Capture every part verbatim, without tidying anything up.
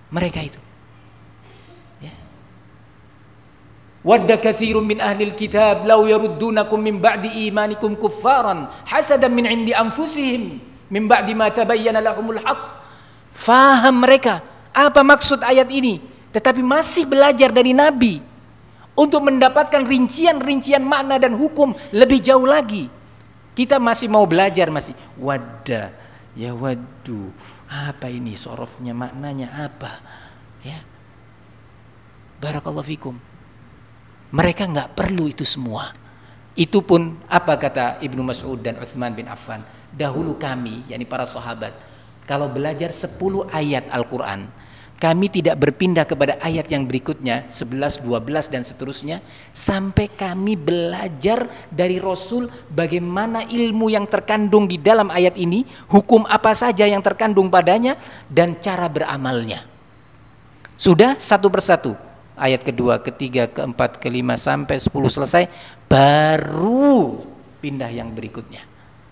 mereka itu. Ya. Wadda katsirun min ahlil kitab law yaruddunakum min ba'di imanikum kuffaran hasadan min 'indi anfusihim min ba'di ma tabayyana lahumul haqq. Faham mereka apa maksud ayat ini, tetapi masih belajar dari Nabi untuk mendapatkan rincian-rincian makna dan hukum lebih jauh lagi. Kita masih mau belajar, masih wadda, ya waddu, apa ini sorofnya, maknanya apa, ya. Barakallahu fikum. Mereka nggak perlu itu semua. Itu pun apa kata Ibnu Mas'ud dan Utsman bin Affan, dahulu kami, yakni para sahabat, kalau belajar sepuluh ayat Al-Quran, kami tidak berpindah kepada ayat yang berikutnya, sebelas, dua belas dan seterusnya, sampai kami belajar dari Rasul bagaimana ilmu yang terkandung di dalam ayat ini, hukum apa saja yang terkandung padanya, dan cara beramalnya. Sudah satu persatu, ayat kedua, ketiga, keempat, kelima, sampai sepuluh selesai, baru pindah yang berikutnya.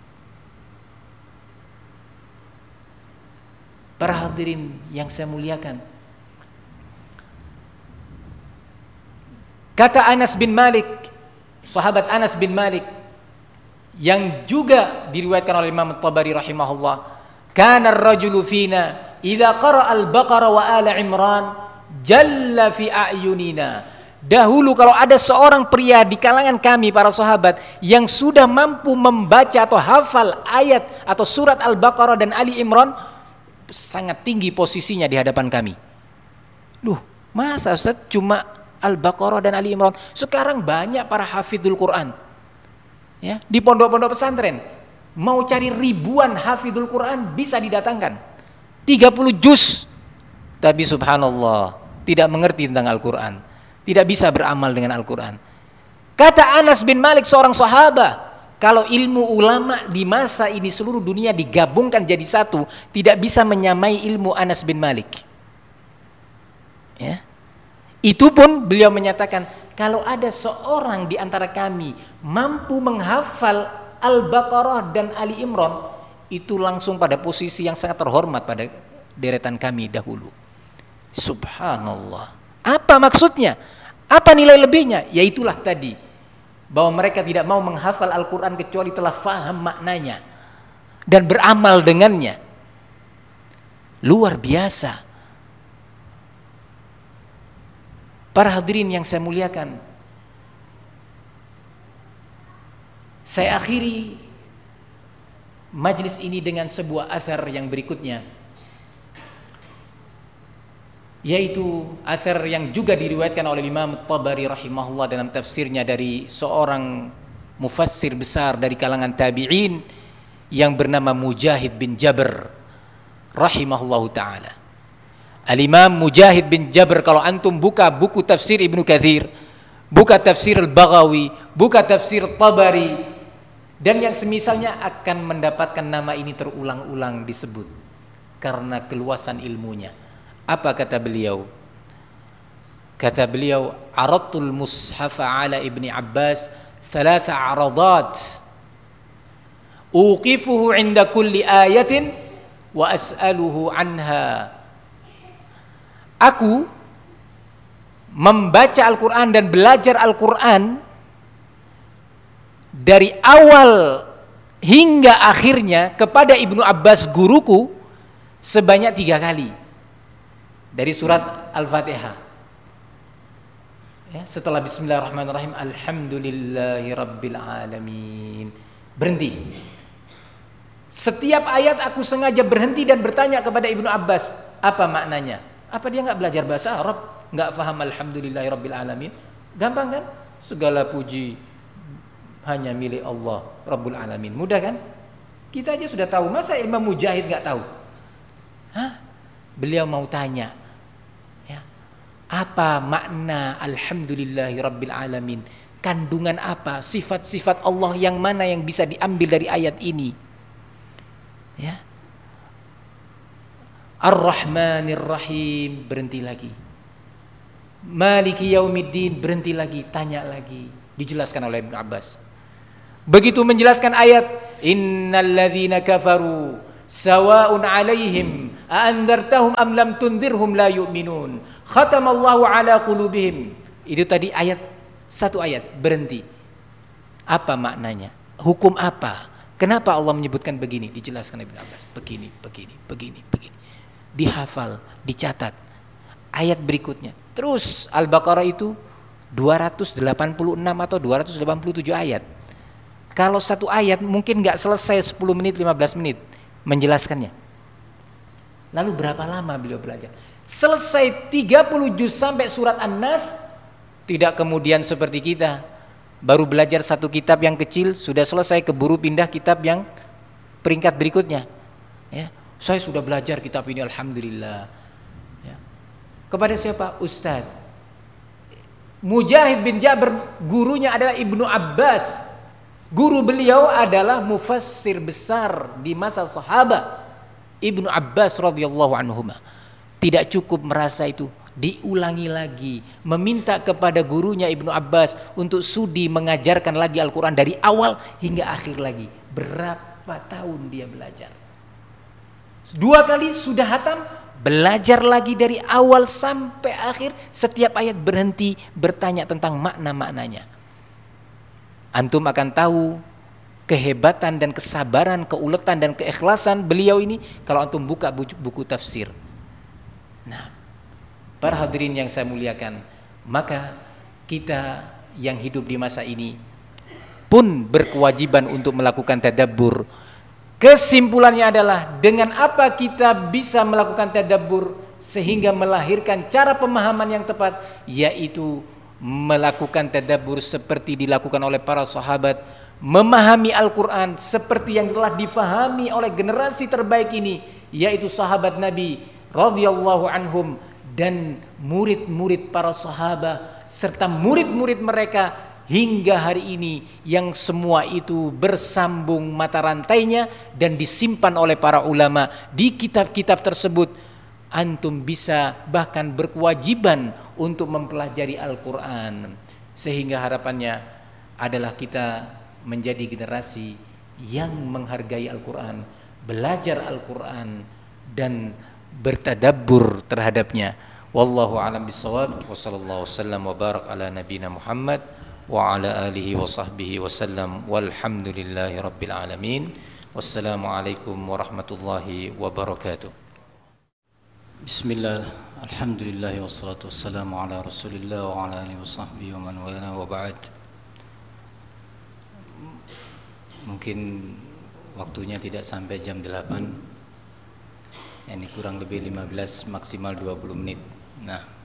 Para hadirin yang saya muliakan, kata Anas bin Malik, sahabat Anas bin Malik, yang juga diriwayatkan oleh Imam At-Tabari rahimahullah, kana ar-rajulu fina idza qara'a al-Baqarah wa ala Imran jalla fi a'yunina. Dahulu kalau ada seorang pria di kalangan kami para sahabat yang sudah mampu membaca atau hafal ayat atau surat Al-Baqarah dan Ali Imran, sangat tinggi posisinya di hadapan kami. Duh, masa Ustaz cuma Al-Baqarah dan Ali Imran? Sekarang banyak para hafidhul Quran, ya, di pondok-pondok pesantren. Mau cari ribuan hafidhul Quran bisa didatangkan, tiga puluh juz, tapi subhanallah tidak mengerti tentang Al-Quran, tidak bisa beramal dengan Al-Quran. Kata Anas bin Malik, seorang sahabat, kalau ilmu ulama di masa ini seluruh dunia digabungkan jadi satu, tidak bisa menyamai ilmu Anas bin Malik. Ya. Itu pun beliau menyatakan, kalau ada seorang di antara kami mampu menghafal Al-Baqarah dan Ali Imran, itu langsung pada posisi yang sangat terhormat pada deretan kami dahulu. Subhanallah. Apa maksudnya? Apa nilai lebihnya? Yaitulah tadi, bahwa mereka tidak mau menghafal Al-Quran kecuali telah faham maknanya dan beramal dengannya. Luar biasa. Para hadirin yang saya muliakan, saya akhiri majlis ini dengan sebuah athar yang berikutnya, yaitu athar yang juga diriwayatkan oleh Imam At-Tabari rahimahullah dalam tafsirnya dari seorang mufassir besar dari kalangan tabi'in yang bernama Mujahid bin Jabr rahimahullahu ta'ala. Al-Imam Mujahid bin Jabr, kalau antum buka buku tafsir Ibnu Katsir, buka tafsir Al-Baghawi, buka tafsir Tabari, dan yang semisalnya, akan mendapatkan nama ini terulang-ulang disebut karena keluasan ilmunya. Apa kata beliau? Kata beliau, aradtul mushafa ala Ibni Abbas thalatha aradat uqifuhu inda kulli ayatin wa as'aluhu anha. Aku membaca Al-Quran dan belajar Al-Quran dari awal hingga akhirnya kepada Ibnu Abbas guruku sebanyak tiga kali. Dari surat Al-Fatihah, ya, setelah Bismillahirrahmanirrahim, Alhamdulillahi Rabbil Alamin, berhenti. Setiap ayat aku sengaja berhenti dan bertanya kepada Ibnu Abbas, apa maknanya? Apa dia nggak belajar bahasa Arab, nggak paham Alhamdulillahi Rabbil Alamin? Gampang kan? Segala puji hanya milik Allah Rabbul Alamin. Mudah kan? Kita aja sudah tahu, masa Imam Mujahid nggak tahu? Hah? Beliau mau tanya, ya, apa makna Alhamdulillahi Rabbil Alamin? Kandungan apa? Sifat-sifat Allah yang mana yang bisa diambil dari ayat ini? Ya. Ar-Rahmanir Rahim, berhenti lagi. Maliki Yaumiddin, berhenti lagi, tanya lagi, dijelaskan oleh Ibnu Abbas. Begitu menjelaskan ayat, innalladzina kafaru sawa'un 'alaihim a andzartahum am lam tundzirhum la yu'minun khatamallahu 'ala qulubihim. Itu tadi ayat, satu ayat berhenti. Apa maknanya? Hukum apa? Kenapa Allah menyebutkan begini? Dijelaskan Ibnu Abbas. Begini, begini, begini, begini. Dihafal, dicatat. Ayat berikutnya. Terus Al-Baqarah itu dua ratus delapan puluh enam atau dua ratus delapan puluh tujuh ayat. Kalau satu ayat mungkin nggak selesai sepuluh menit, lima belas menit menjelaskannya. Lalu berapa lama beliau belajar? Selesai tiga puluh juz sampai surat An-Nas. Tidak kemudian seperti kita baru belajar satu kitab yang kecil sudah selesai, keburu pindah kitab yang peringkat berikutnya. Ya, saya sudah belajar kitab ini alhamdulillah. Ya. Kepada siapa? Ustadz Mujahid bin Jabir, gurunya adalah Ibnu Abbas. Guru beliau adalah mufassir besar di masa sahabat, Ibnu Abbas radhiyallahu anhuma. Tidak cukup merasa itu, diulangi lagi, meminta kepada gurunya Ibnu Abbas untuk sudi mengajarkan lagi Al-Quran dari awal hingga akhir lagi. Berapa tahun dia belajar? Dua kali sudah hatam, belajar lagi dari awal sampai akhir, setiap ayat berhenti bertanya tentang makna-maknanya. Antum akan tahu kehebatan dan kesabaran, keuletan dan keikhlasan beliau ini kalau antum buka buku, buku tafsir. Nah, para hadirin yang saya muliakan, maka kita yang hidup di masa ini pun berkewajiban untuk melakukan tadabbur. Kesimpulannya adalah dengan apa kita bisa melakukan tadabbur sehingga melahirkan cara pemahaman yang tepat, yaitu melakukan tadabbur seperti dilakukan oleh para sahabat, memahami Al-Quran seperti yang telah difahami oleh generasi terbaik ini, yaitu sahabat Nabi radhiyallahu anhum dan murid-murid para sahabat serta murid-murid mereka hingga hari ini, yang semua itu bersambung mata rantainya dan disimpan oleh para ulama di kitab-kitab tersebut. Antum bisa bahkan berkewajiban untuk mempelajari Al-Quran, sehingga harapannya adalah kita menjadi generasi yang menghargai Al-Quran, belajar Al-Quran dan bertadabbur terhadapnya. Wallahu a'lam bissawab. Wa sallallahu wasallam wa barak ala nabiyina Muhammad wa ala alihi wa sahbihi wasallam. Walhamdulillahi rabbil alamin. Wassalamu alaikum warahmatullahi wabarakatuh. Bismillah, alhamdulillah wassalatu wassalamu ala rasulillah wa ala alihi wa sahbihi wa man wala wa ba'd. Mungkin waktunya tidak sampai jam delapan. Ini kurang lebih lima belas, maksimal dua puluh menit. Nah,